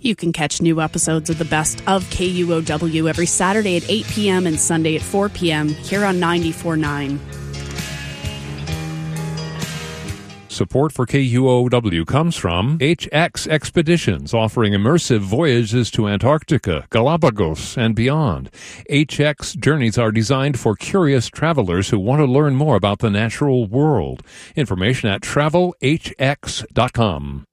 You can catch new episodes of the Best of KUOW every Saturday at 8 p.m. and Sunday at 4 p.m. here on 94.9. Support for KUOW comes from HX Expeditions, offering immersive voyages to Antarctica, Galapagos, and beyond. HX journeys are designed for curious travelers who want to learn more about the natural world. Information at travelhx.com.